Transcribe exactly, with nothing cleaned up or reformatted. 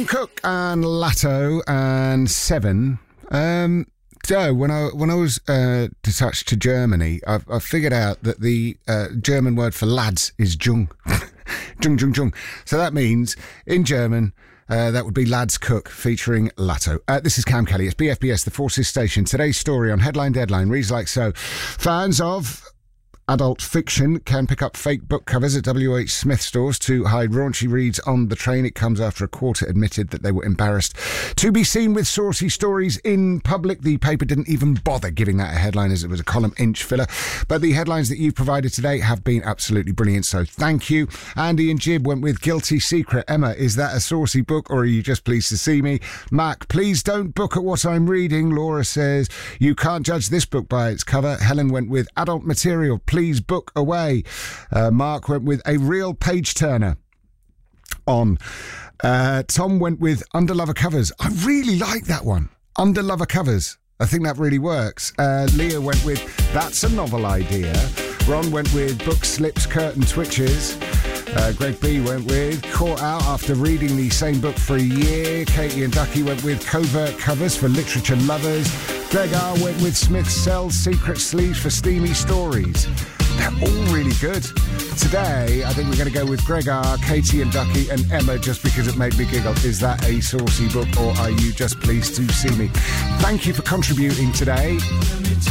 Cook and Latto and Seven. Um, so when I when I was uh, detached to Germany, I, I figured out that the uh, German word for lads is Jung. Jung, Jung, Jung. So that means in German, uh, that would be Lads Cook featuring Latto. Uh, this is Cam Kelly. It's B F B S, the Forces Station. Today's story on Headline Deadline reads like so. Fans of adult fiction can pick up fake book covers at W H Smith stores to hide raunchy reads on the train. It comes after a quarter admitted that they were embarrassed to be seen with saucy stories in public. The paper didn't even bother giving that a headline as it was a column inch filler. But the headlines that you've provided today have been absolutely brilliant, so thank you. Andy and Jib went with Guilty Secret. Emma, is that a saucy book or are you just pleased to see me? Mac, please don't book at what I'm reading. Laura says, you can't judge this book by its cover. Helen went with adult material. Please book away. Uh, Mark went with a real page turner. On. Uh, Tom went with Under Lover Covers. I really like that one. Under Lover Covers. I think that really works. Uh, Leah went with That's a Novel Idea. Ron went with Book Slips, Curtain Twitches. Uh, Greg B went with Caught Out after reading the same book for a year. Katie and Ducky went with Covert Covers for literature lovers. Greg R went with Smith sells secret sleeves for steamy stories. They're all really good. Today, I think we're going to go with Greg R, Katie and Ducky and Emma just because it made me giggle. Is that a saucy book or are you just pleased to see me? Thank you for contributing today.